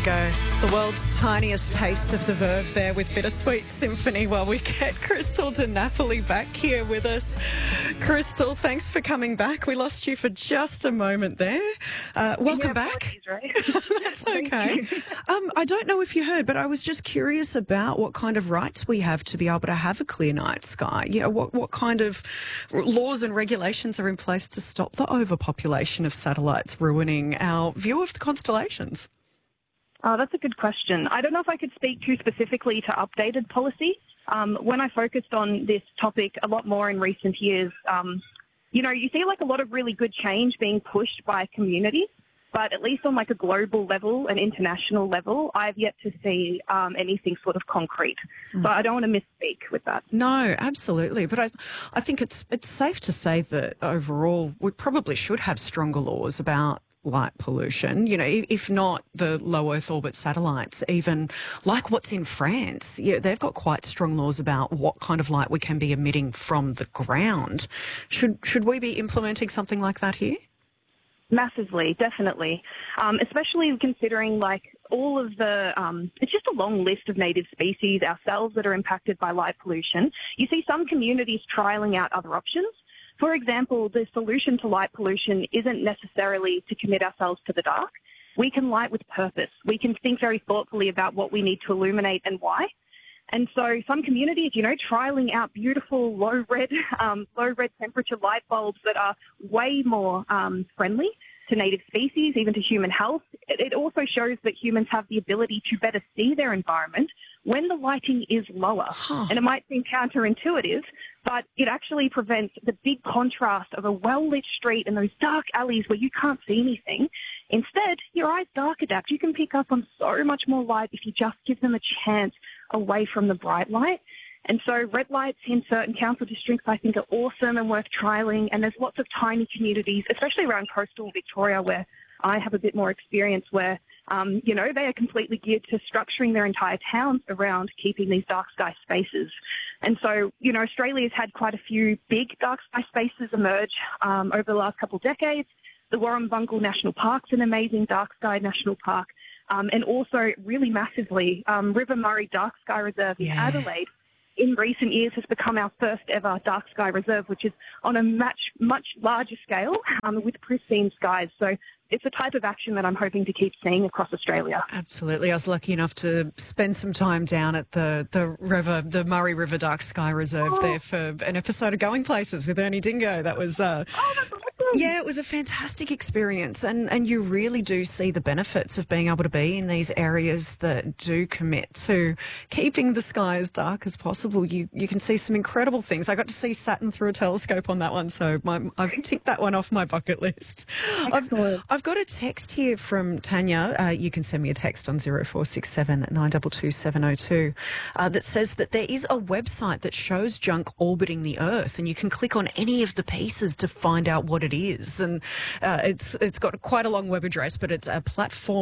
go. The world's tiniest taste of the verve there with Bittersweet Symphony while we get Crystal De Napoli back here with us. Crystal, thanks for coming back. We lost you for just a moment there. Welcome back. Right? That's okay. I don't know if you heard, but I was just curious about what kind of rights we have to be able to have a clear night sky. You know, what kind of laws and regulations are in place to stop the overpopulation of satellites ruining our view of the constellations? Oh, that's a good question. I don't know if I could speak too specifically to updated policy. When I focused on this topic a lot more in recent years, you see like a lot of really good change being pushed by communities, but at least on like a global level and international level, I've yet to see anything sort of concrete. So I don't want to misspeak with that. No, absolutely. But I think it's safe to say that overall we probably should have stronger laws about light pollution, you know, if not the low Earth orbit satellites, even like what's in France. Yeah, they've got quite strong laws about what kind of light we can be emitting from the ground. Should we be implementing something like that here? Massively, definitely. Especially considering like all of the, it's just a long list of native species ourselves that are impacted by light pollution. You see some communities trialling out other options. For example, the solution to light pollution isn't necessarily to commit ourselves to the dark. We can light with purpose. We can think very thoughtfully about what we need to illuminate and why. And so some communities, trialing out beautiful low red temperature light bulbs that are way more friendly to native species, even to human health. It also shows that humans have the ability to better see their environment when the lighting is lower. And it might seem counterintuitive, but it actually prevents the big contrast of a well-lit street and those dark alleys where you can't see anything. Instead, your eyes dark adapt. You can pick up on so much more light if you just give them a chance away from the bright light. And so red lights in certain council districts I think are awesome and worth trialling. And there's lots of tiny communities, especially around coastal Victoria, where I have a bit more experience, where, they are completely geared to structuring their entire towns around keeping these dark sky spaces. And so, Australia's had quite a few big dark sky spaces emerge over the last couple of decades. The Warrumbungle National Park's an amazing dark sky national park. And also really massively, River Murray Dark Sky Reserve in Adelaide in recent years has become our first ever dark sky reserve, which is on a much larger scale with pristine skies. So it's a type of action that I'm hoping to keep seeing across Australia. Absolutely. I was lucky enough to spend some time down at the Murray River Dark Sky Reserve there for an episode of Going Places with Ernie Dingo. That was that's awesome. Yeah, it was a fantastic experience, and you really do see the benefits of being able to be in these areas that do commit to keeping the sky as dark as possible. You can see some incredible things. I got to see Saturn through a telescope on that one, so I've ticked that one off my bucket list. I've got a text here from Tanya. You can send me a text on 0467 922 702 that says that there is a website that shows junk orbiting the Earth, and you can click on any of the pieces to find out what it is. And it's got quite a long web address, but it's a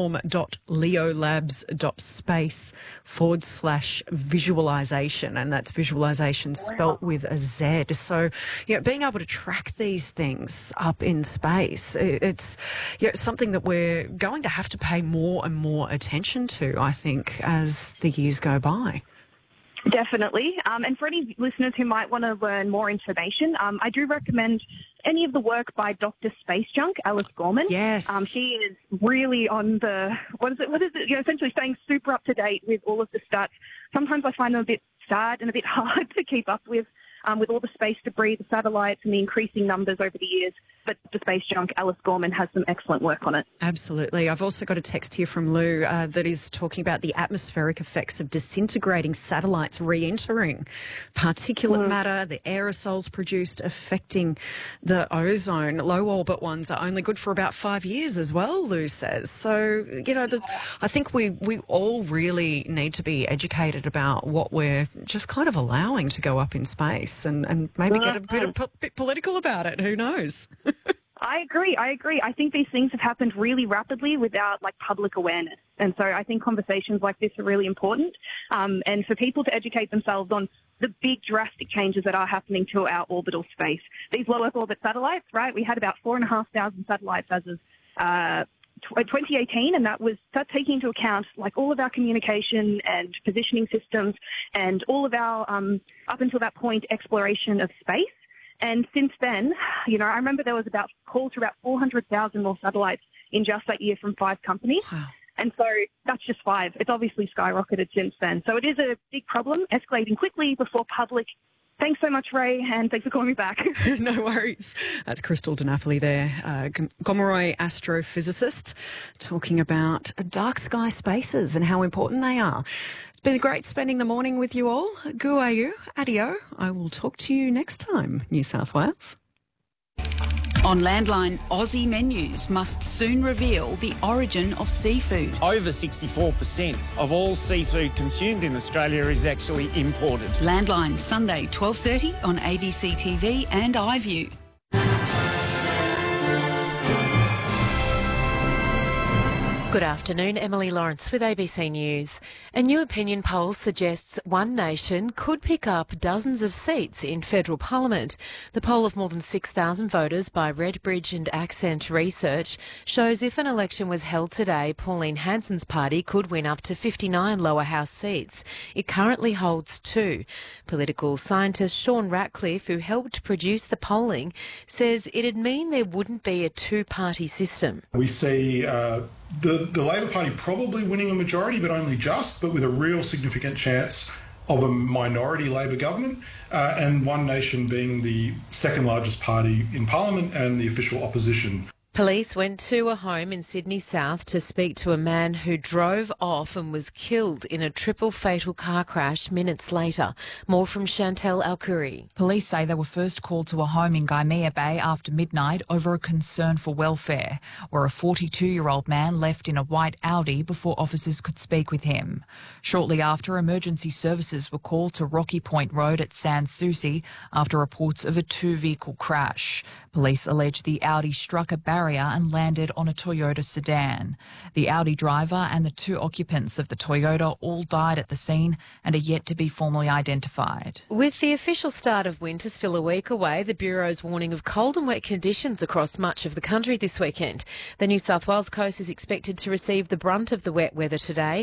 platform.leolabs.space/visualization, and that's visualization spelt with a Z. So, being able to track these things up in space, it's something that we're going to have to pay more and more attention to, I think, as the years go by. Definitely. And for any listeners who might want to learn more information, I do recommend any of the work by Dr. Space Junk, Alice Gorman. Yes. She is really on the, essentially staying super up to date with all of the stats. Sometimes I find them a bit sad and a bit hard to keep up with all the space debris, the satellites, and the increasing numbers over the years. But the Space Junk, Alice Gorman, has some excellent work on it. Absolutely. I've also got a text here from Lou that is talking about the atmospheric effects of disintegrating satellites re-entering particulate matter, the aerosols produced affecting the ozone. Low orbit ones are only good for about 5 years as well, Lou says. So, I think we all really need to be educated about what we're just kind of allowing to go up in space and maybe get a bit political about it. Who knows? I agree. I think these things have happened really rapidly without public awareness. And so I think conversations like this are really important. And for people to educate themselves on the big drastic changes that are happening to our orbital space. These low Earth orbit satellites, right? We had about 4,500 satellites as of 2018, and that's taking into account like all of our communication and positioning systems and all of our, up until that point, exploration of space. And since then, I remember there was calls for about 400,000 more satellites in just that year from 5 companies. Wow. And so that's just 5. It's obviously skyrocketed since then. So it is a big problem, escalating quickly before public. Thanks so much, Ray, and thanks for calling me back. No worries. That's Crystal DiNapoli there, Gomeroi astrophysicist, talking about dark sky spaces and how important they are. It's been great spending the morning with you all. Guayu, adio. I will talk to you next time, New South Wales. On Landline, Aussie menus must soon reveal the origin of seafood. Over 64% of all seafood consumed in Australia is actually imported. Landline, Sunday, 12:30 on ABC TV and iView. Good afternoon, Emily Lawrence with ABC News. A new opinion poll suggests One Nation could pick up dozens of seats in federal parliament. The poll of more than 6,000 voters by Redbridge and Accent Research shows if an election was held today, Pauline Hanson's party could win up to 59 lower house seats. It currently holds 2. Political scientist Sean Ratcliffe, who helped produce the polling, says it'd mean there wouldn't be a two-party system. We see the Labor Party probably winning a majority, but only just, but with a real significant chance of a minority Labor government, and One Nation being the second largest party in Parliament and the official opposition. Police went to a home in Sydney South to speak to a man who drove off and was killed in a triple fatal car crash minutes later. More from Chantel Alkuri. Police say they were first called to a home in Gaimea Bay after midnight over a concern for welfare, where a 42-year-old man left in a white Audi before officers could speak with him. Shortly after, emergency services were called to Rocky Point Road at Sans Souci after reports of a 2-vehicle crash. Police allege the Audi struck a barrier and landed on a Toyota sedan. The Audi driver and the 2 occupants of the Toyota all died at the scene and are yet to be formally identified. With the official start of winter still a week away, the Bureau's warning of cold and wet conditions across much of the country this weekend. The New South Wales coast is expected to receive the brunt of the wet weather today.